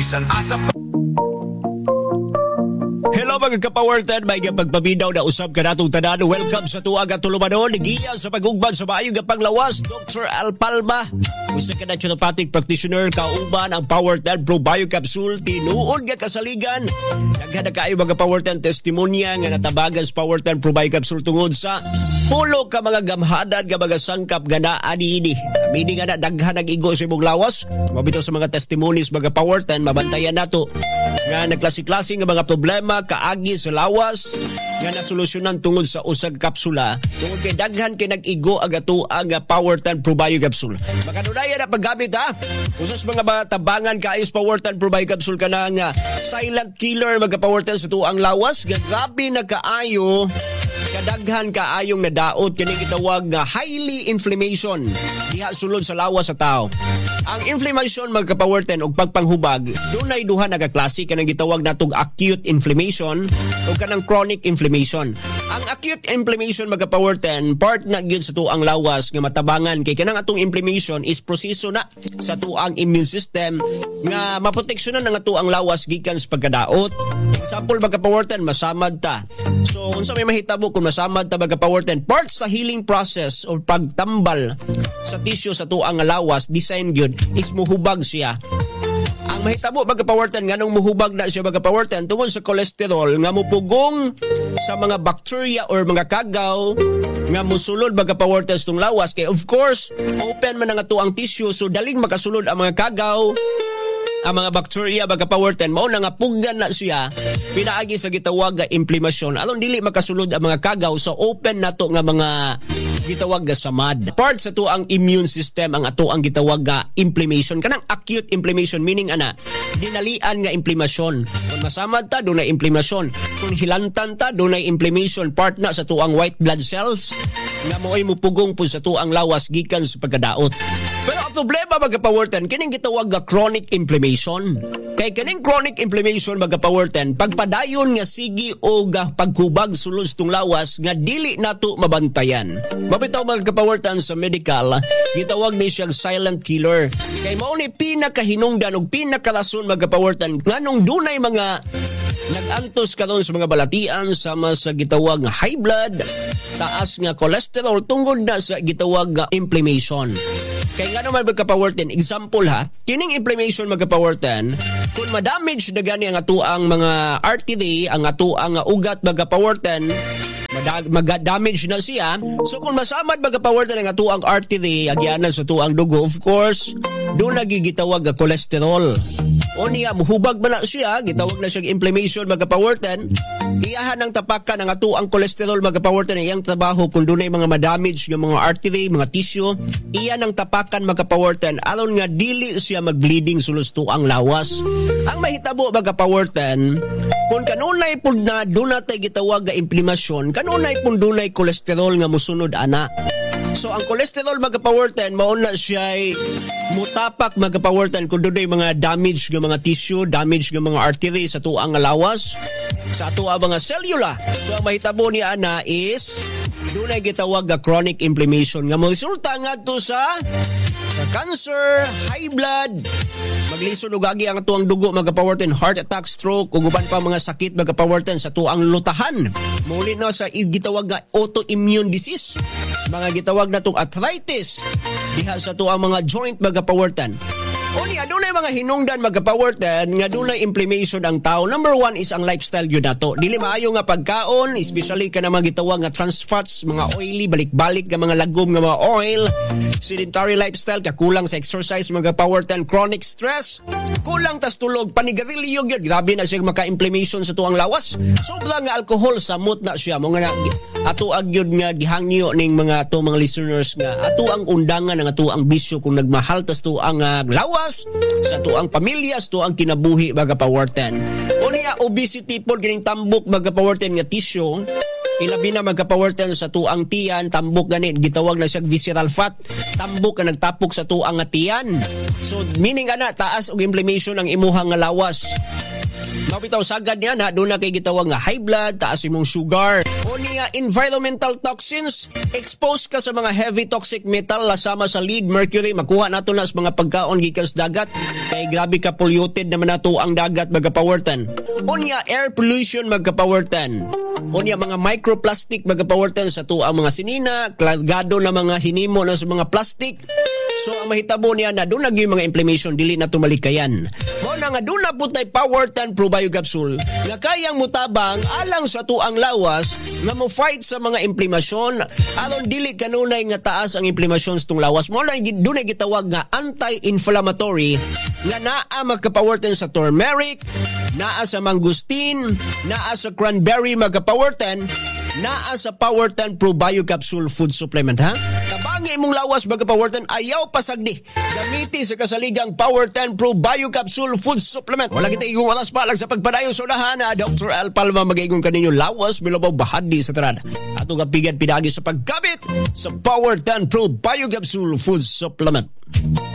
bisan asa pa. Hello mga kapawartan, may pagpaminaw na usab ka natong tanan. Welcome sa tuwag at tulumanon. Giya sa pag-ugban sa maayong panglawas, Dr. Al Palma. Usa ka naturopathic practitioner, kauban ang Powertan Pro Bio Capsule. Tinuod nga kasaligan. Naghada kayo mga Powertan testimonya nga natabagan sa Powertan Pro Bio Capsule tungod sa pulo ka mga gamhanan nga mga sangkap nga naani. Meaning nga na daghan nag-igo sa imong lawas. Mabito sa mga testimonies mga Powertan, mabantayan nato nga nagklase-klase nga mga problema kaagi sa lawas nga nasolusyonan tungod sa usag kapsula tungod kay daghan kay nag-igo ang ato ang Powertan Pro Bio Capsule. Makanunayan na paggamit ha. Usas mga tabangan kaayos Powertan Pro Bio Capsule ka na nga silent killer mga Powertan sa tuang lawas. Grabe na kaayo kadaghan kaayong nadaot kini gitawag nga highly inflammation diha sulod sa lawas sa tao. Ang inflammation mga Powertan og pagpanghubag dunay duha nga klase kanang gitawag natong acute inflammation o kanang chronic inflammation. Ang acute inflammation mga Powertan part na gyud sa tuang lawas nga matabangan kay kanang atong inflammation is proseso na sa tuang immune system nga maproteksyonan ang tuang lawas gikan sa pagkadaot. Example mga Powertan, masamad ta. So unsa may mahitabo kung masamad ta mga Powertan, part sa healing process o pagtambal sa tissue sa tuang lawas design gyud is muhubag siya. Ang mahitabo mga Powertan nganong muhubag na siya mga Powertan tungod sa cholesterol nga mupugong sa mga bacteria or mga kagaw nga musulod mga Powertan sa lawas kay of course open man nga tuang tissue so daling makasulod ang mga kagaw. Ang mga bacteria mga Powertan mao na nga puggan na siya pinaagi sa gitawag nga inflammation aron dili makasulod ang mga kagaw so open nato nga mga gitawag nga samad. Part sa to ang immune system ang ato ang gitawag nga inflammation kanang acute inflammation meaning ana dinalian nga inflammation. Kung masamad ta dunay inflammation, kung hilantan ta dunay inflammation part na sa tuang white blood cells nga mo'y mupugong po sa tuang lawas gikan sa pagkadaot. Pero ang problema mga Powertan kining gitawag nga chronic inflammation. Kay kining chronic inflammation mga Powertan pagpadayon nga sige o pagkubag sulod sa lawas nga dili nato mabantayan. Mabitaw mga Powertan sa medical gitawag ni siyang silent killer. Kay mao ni pinakahinungdan ug pinakarason mga Powertan nganong dunay mga nag-antos karon sa mga balatian sama sa gitawag nga high blood, taas nga cholesterol tungod na sa gitawag nga inflammation. Kaya nga naman mga Powertan, example ha, kining inflammation mga Powertan, kung madamage na gani ang atuang mga artery, ang atuang ugat mga Powertan, mag-damage na siya. So kung masamad mga Powertan ang atuang artery, agyanan sa tuang dugo, of course, doon nagigitawag ang cholesterol. O niya, muhubag ba na siya, gitawag na siyang inflammation mga Powertan, iyahan ng tapakan ang atuang cholesterol mga Powertan, iyang trabaho kung doon ay mga madamage ng mga artery, mga tissue, iyan ang tapakan mga Powertan, aron nga dili siya mag-bleeding sulod tuang lawas. Ang mahitabo mga Powertan, kung kanunay po na doon natin gitawag nga inflammation, kanunay po doon ay cholesterol nga musunod ana. So ang cholesterol mga Powertan mao na siya mutapak mga Powertan kung doon ay mga damage ng mga tissue, damage ng mga artery sa tuang lawas, sa tuang mga cellula. So ang mahitabo ni ana is doon ay gitawag nga chronic inflammation nga resulta nga to sa cancer, high blood, maglisod og agi ang tuang dugo mga Powertan, heart attack, stroke ug uban pa mga sakit mga Powertan sa tuang lutahan. Muli na sa gitawag nga autoimmune disease, mga gitawag na tong arthritis diha sa tuang mga joint mga Powertan. O niya, doon ay mga hinungdan mga Powertan nga doon ay inflammation ang tao. Number one is ang lifestyle yun nato. Dili maayo nga pagkaon, especially ka na mga gitawag nga trans fats, mga oily, balik-balik nga mga lagom nga mga oil, sedentary lifestyle, kakulang sa exercise mga Powertan, chronic stress, kulang tas tulog, panigarilyo yun, grabe na siya maka-inflammation sa tuang lawas. Sobrang nga alcohol, samot na siya. Mga ato agyod nga gihangyo ning mga to mga listeners nga ato ang undangan ng ato ang bisyo kung nagmahal tas to ang lawas sa to ang pamilya, sa to ang kinabuhi mga Powertan. O niya obesity pod gining tambok mga Powertan nga tissue. Ilabi na mga Powertan sa tuang tiyan, tambok gani gitawag na siya visceral fat, tambok nga nagtapok sa tuang nga tiyan. So meaning ana taas og inflammation ang imuhang nga lawas. Mabitaw sagad niya na doon na kay gitawag nga high blood, taas imong sugar. O O niya environmental toxins, expose ka sa mga heavy toxic metal lasama sa lead, mercury, makuha nato na sa mga pagkaon gikan sa dagat kay grabe ka polluted naman nato ang dagat magapawertan. O niya air pollution magapawertan. O niya mga microplastic magapawertan sa tuang mga sinina, klagado na mga hinimo na sa mga plastic. So ang mahitabo niya na doon yung mga inflammation dili na tumalikayan. Mo na nga doon na po tay Powertan Pro Bio Capsule nga kayang mutabang alang sa tuang lawas nga mo fight sa mga inflammation aron dili kanunay nga taas ang inflammation sa tung lawas. Mo na doon ay gitawag nga anti-inflammatory nga naa magka-Powertan sa turmeric, naa sa mangustin, naa sa cranberry magka-Powertan, naa sa Powertan Pro Bio Capsule food supplement ha. Tabangi imong lawas magka-Powertan ayaw pasagdi. Gamiti sa kasaligang Powertan Pro Bio Capsule food supplement. Wala kita igong alas palag sa pagpadayon sa unahan na Dr. Al Palma mag-igong kaninyo lawas milabaw bahadi sa tarada. Ato kapigan pinagi sa pagkabit sa Powertan Pro Bio Capsule food supplement.